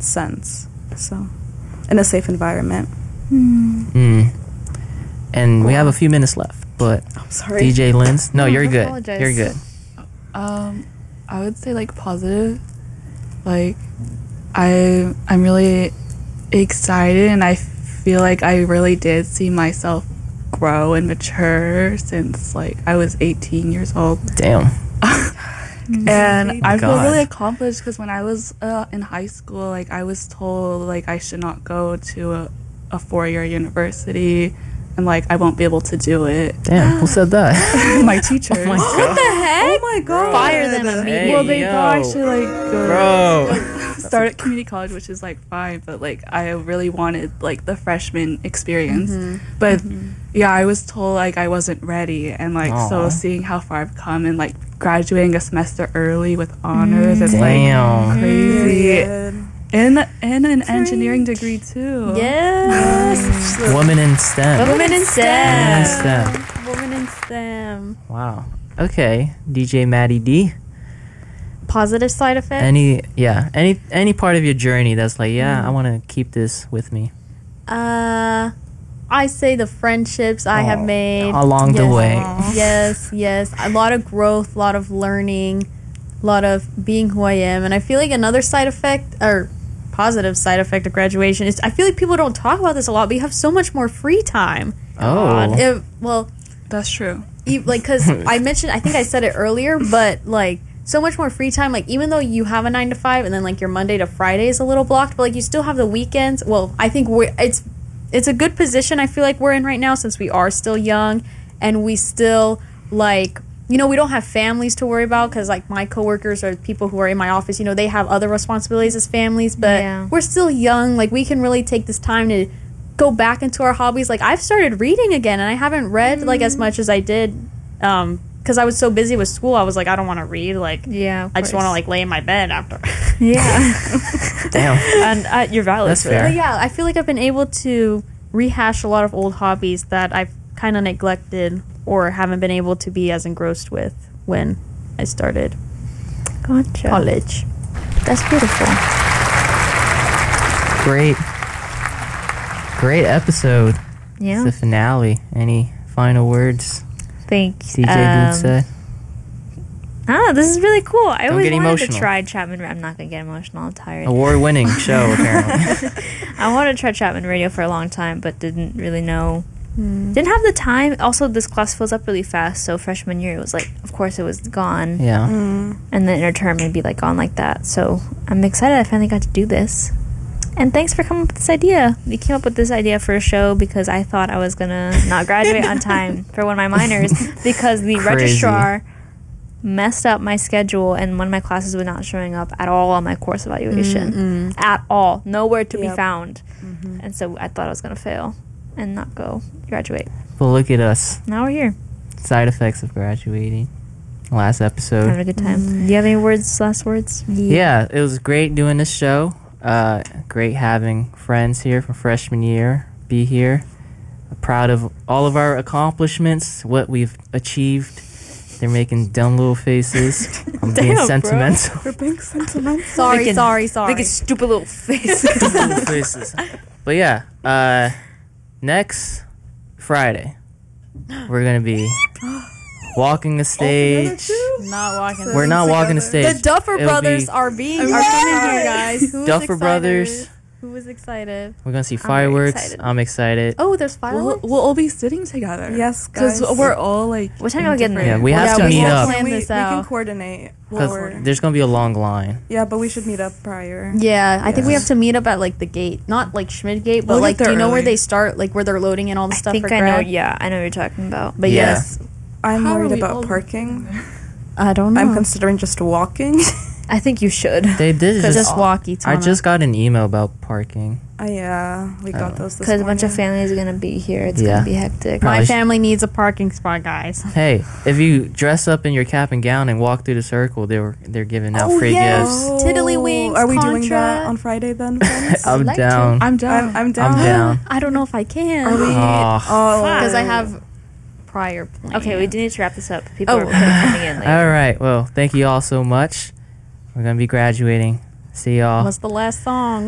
sense. So, in a safe environment. And we have a few minutes left, but I'm sorry. DJ Linz, no, you're good. Apologize. You're good. I would say like positive. Like I'm really excited, and I feel like I really did see myself grow and mature since like I was 18 years old. Damn. And I feel God. really accomplished because when I was in high school, like I was told like I should not go to a 4-year university, and like I won't be able to do it. Damn, who said that? My teachers. Oh my God. Oh my god. Fire them immediately. Hey, Well, they yo. thought I should like go Bro. start at community college, which is like fine, but like I really wanted like the freshman experience. But yeah, I was told like I wasn't ready, and like so Aw. seeing how far I've come and like graduating a semester early with honors is Damn. like crazy. Period. And an engineering degree too. Yes. Woman in STEM. Women in STEM. STEM. Women in STEM. Wow. Okay, DJ Maddie D. Positive side effect? Any part of your journey that's like, I want to keep this with me I say the friendships I have made along the way. Yes. A lot of growth, a lot of learning, a lot of being who I am. And I feel like another side effect, or positive side effect of graduation, is I feel like people don't talk about this a lot, but you have so much more free time. Oh. Well, That's true. like, because I think I said it earlier, but like so much more free time. Like, even though you have a 9 to 5 and then like your Monday to Friday is a little blocked, but like you still have the weekends. Well, I think it's a good position I feel like we're in right now, since we are still young and we still like, we don't have families to worry about, because like my coworkers or people who are in my office, they have other responsibilities as families, but we're still young. Like, we can really take this time to go back into our hobbies. Like, I've started reading again, and I haven't read like as much as I did because I was so busy with school. I was like, I don't want to read. Like, I just want to like lay in my bed after. Damn. And you're valid. That's for fair. that. But yeah, I feel like I've been able to rehash a lot of old hobbies that I've kind of neglected or haven't been able to be as engrossed with when I started college. That's beautiful. Great episode. Yeah. It's the finale. Any final words Thanks. DJ Good said? This is really cool. I Don't always get wanted emotional. to try Chapman. I'm not gonna get emotional. I'm tired. Award-winning show, apparently. I wanted to try Chapman Radio for a long time, but didn't really know. Didn't have the time. Also, this class fills up really fast. So freshman year, it was like, of course, it was gone. Yeah. And then interterm would be like gone like that. So I'm excited I finally got to do this. And thanks for coming up with this idea. We came up with this idea for a show because I thought I was gonna not graduate on time for one of my minors because the Crazy. registrar messed up my schedule and one of my classes was not showing up at all on my course evaluation. At all. Nowhere to be found. And so I thought I was gonna fail and not go graduate. Well, look at us. Now we're here. Side effects of graduating. Last episode. Having a good time. Do you have any last words? Yeah, it was great doing this show. Great having friends here from freshman year be here. Proud of all of our accomplishments, what we've achieved. They're making dumb little faces. I'm being sentimental. We're being sentimental. Sorry. Making stupid little face. Little faces. But yeah, next Friday, we're gonna be walking the stage. Not walking. We're not walking the stage. The Duffer It'll Brothers be are coming here, guys. Who is Duffer excited? Brothers. Who is excited? We're gonna see very fireworks. excited. I'm excited. Oh, there's fireworks. We'll all be sitting together. Yes, Because guys. we're all like. What time y'all getting there? Yeah, we have to we meet will up plan we this can out. coordinate. because there's gonna be a long line. Yeah, but we should meet up prior. Yeah, I think we have to meet up at like the gate, not like Schmidt Gate, but We'll like, get do you there know where early. they start, like where they're loading in all the I stuff think for I know. grad? Yeah, I know what you're talking about. But Yeah. yes, I'm How are worried we about all- parking. I don't know. I'm considering just walking. I think you should. They did just just. walkie. I just got an email about parking. Yeah, we got those this Because a bunch of morning. families are gonna be here. It's Yeah. gonna be hectic. Probably My sh- family needs a parking spot, guys. Hey, if you dress up in your cap and gown and walk through the circle, they're giving out free gifts. Tiddlywinks, Are we doing Contra. that on Friday then, friends? I'm like to. down. I'm down. I'm down. I'm down. I don't know if I can Are we? Oh. because I have prior plans. Okay, we do need to wrap this up. People Oh. are coming in later. All right. Well, thank you all so much. We're gonna be graduating. See y'all. What's the last song?